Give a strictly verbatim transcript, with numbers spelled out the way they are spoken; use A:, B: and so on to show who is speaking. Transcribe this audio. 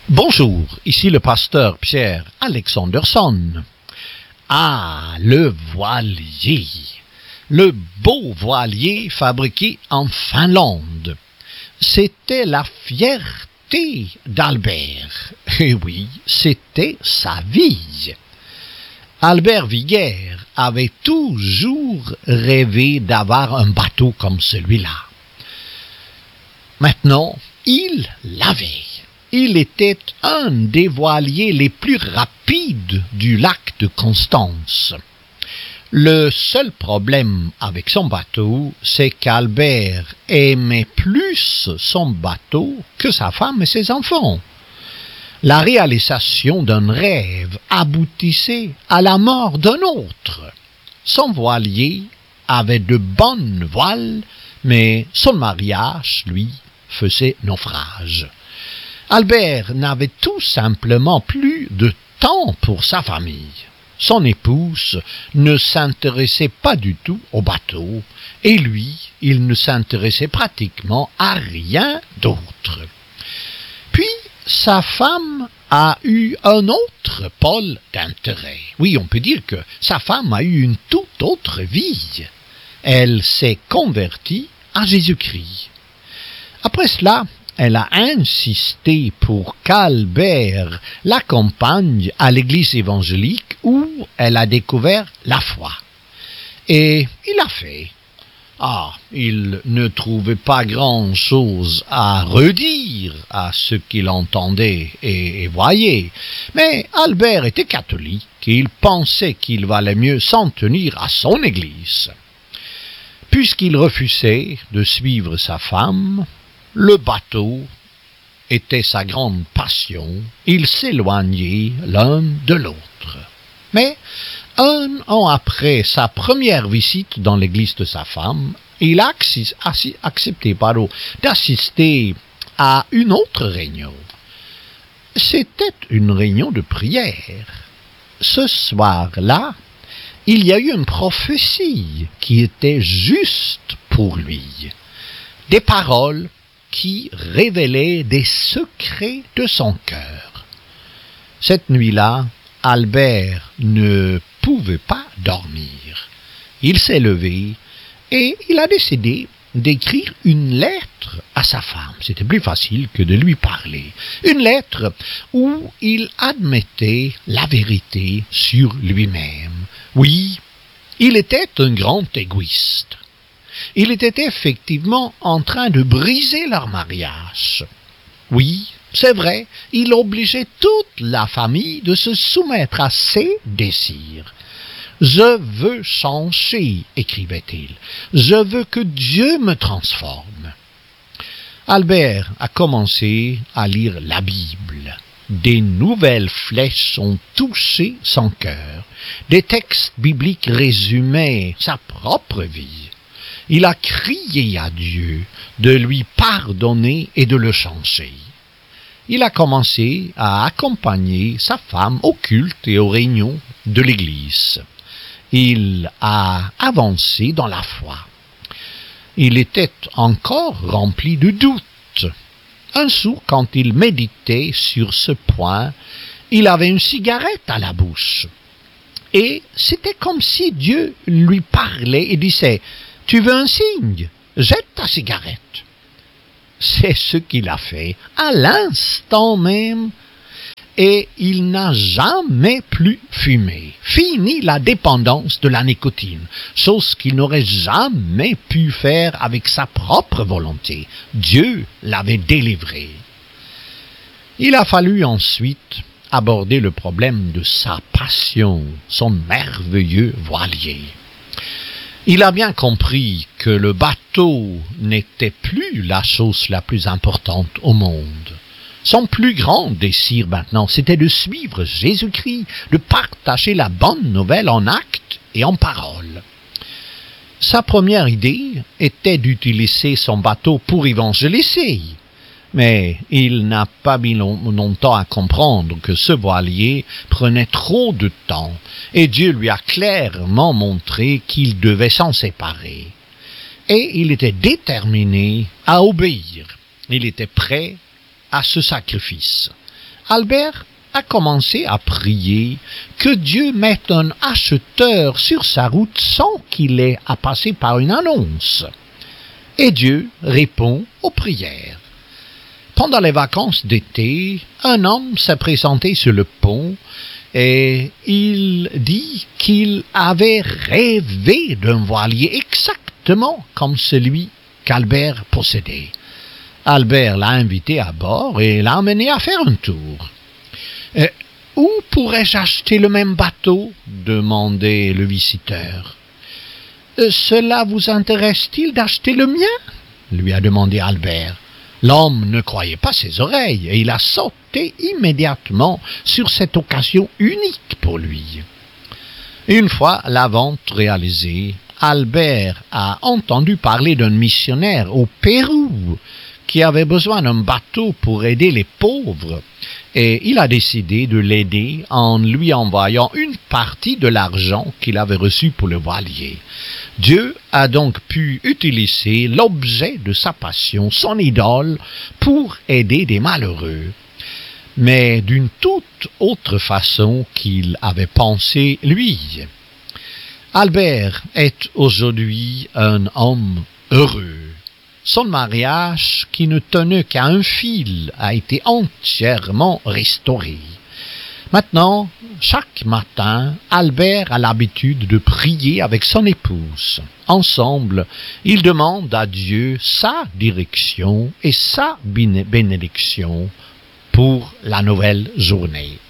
A: Bonjour, ici le pasteur Pierre Alexanderson. Ah, le voilier, le beau voilier fabriqué en Finlande. C'était la fierté d'Albert. Et oui, c'était sa vie. Albert Viguer avait toujours rêvé d'avoir un bateau comme celui-là. Maintenant, il l'avait. Il était un des voiliers les plus rapides du lac de Constance. Le seul problème avec son bateau, c'est qu'Albert aimait plus son bateau que sa femme et ses enfants. La réalisation d'un rêve aboutissait à la mort d'un autre. Son voilier avait de bonnes voiles, mais son mariage, lui, faisait naufrage. Albert n'avait tout simplement plus de temps pour sa famille. Son épouse ne s'intéressait pas du tout au bateau, et lui, il ne s'intéressait pratiquement à rien d'autre. Puis, sa femme a eu un autre pôle d'intérêt. Oui, on peut dire que sa femme a eu une toute autre vie. Elle s'est convertie à Jésus-Christ. Après cela, elle a insisté pour qu'Albert l'accompagne à l'église évangélique où elle a découvert la foi. Et il a fait. Ah, il ne trouvait pas grand-chose à redire à ce qu'il entendait et, et voyait. Mais Albert était catholique et il pensait qu'il valait mieux s'en tenir à son église. Puisqu'il refusait de suivre sa femme, le bateau était sa grande passion. Ils s'éloignaient l'un de l'autre. Mais un an après sa première visite dans l'église de sa femme, il a accepté pardon, d'assister à une autre réunion. C'était une réunion de prière. Ce soir-là, il y a eu une prophétie qui était juste pour lui. Des paroles qui révélait des secrets de son cœur. Cette nuit-là, Albert ne pouvait pas dormir. Il s'est levé et il a décidé d'écrire une lettre à sa femme. C'était plus facile que de lui parler. Une lettre où il admettait la vérité sur lui-même. Oui, il était un grand égoïste. Il était effectivement en train de briser leur mariage. Oui, c'est vrai, il obligeait toute la famille de se soumettre à ses désirs. « Je veux changer », écrivait-il. « Je veux que Dieu me transforme. » Albert a commencé à lire la Bible. Des nouvelles flèches ont touché son cœur. Des textes bibliques résumaient sa propre vie. Il a crié à Dieu de lui pardonner et de le changer. Il a commencé à accompagner sa femme au culte et aux réunions de l'Église. Il a avancé dans la foi. Il était encore rempli de doutes. Un jour, quand il méditait sur ce point, il avait une cigarette à la bouche. Et c'était comme si Dieu lui parlait et disait « Tu veux un signe? Jette ta cigarette. » C'est ce qu'il a fait à l'instant même. Et il n'a jamais plus fumé. Fini la dépendance de la nicotine, chose qu'il n'aurait jamais pu faire avec sa propre volonté. Dieu l'avait délivré. Il a fallu ensuite aborder le problème de sa passion, son merveilleux voilier. Il a bien compris que le bateau n'était plus la chose la plus importante au monde. Son plus grand désir maintenant, c'était de suivre Jésus-Christ, de partager la bonne nouvelle en actes et en paroles. Sa première idée était d'utiliser son bateau pour évangéliser. Mais il n'a pas mis longtemps à comprendre que ce voilier prenait trop de temps, et Dieu lui a clairement montré qu'il devait s'en séparer. Et il était déterminé à obéir. Il était prêt à ce sacrifice. Albert a commencé à prier que Dieu mette un acheteur sur sa route sans qu'il ait à passer par une annonce. Et Dieu répond aux prières. Pendant les vacances d'été, un homme s'est présenté sur le pont et il dit qu'il avait rêvé d'un voilier exactement comme celui qu'Albert possédait. Albert l'a invité à bord et l'a amené à faire un tour. Euh, « Où pourrais-je acheter le même bateau ?» demandait le visiteur. Euh, « Cela vous intéresse-t-il d'acheter le mien ?» lui a demandé Albert. L'homme ne croyait pas ses oreilles et il a sauté immédiatement sur cette occasion unique pour lui. Une fois la vente réalisée, Albert a entendu parler d'un missionnaire au Pérou qui avait besoin d'un bateau pour aider les pauvres, et il a décidé de l'aider en lui envoyant une partie de l'argent qu'il avait reçu pour le voilier. Dieu a donc pu utiliser l'objet de sa passion, son idole, pour aider des malheureux, mais d'une toute autre façon qu'il avait pensé lui. Albert est aujourd'hui un homme heureux. Son mariage, qui ne tenait qu'à un fil, a été entièrement restauré. Maintenant, chaque matin, Albert a l'habitude de prier avec son épouse. Ensemble, ils demandent à Dieu sa direction et sa bénédiction pour la nouvelle journée.